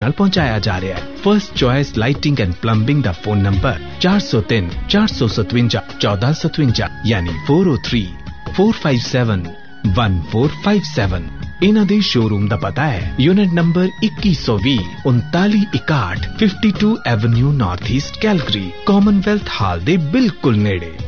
ਨਾਲ ਪਹੁੰਚਾਇਆ ਜਾ ਰਿਹਾ ਹੈ। First choice lighting and plumbing the phone number 403 457 1457 ਯਾਨੀ 403 457 1457। ਇਹਨਾਂ ਦੇ ਸ਼ੋਰੂਮ ਦਾ ਪਤਾ ਹੈ unit number 2120 3961 52 avenue north East Calgary, Commonwealth ਹਾਲ ਦੇ ਬਿਲਕੁਲ ਨੇੜੇ।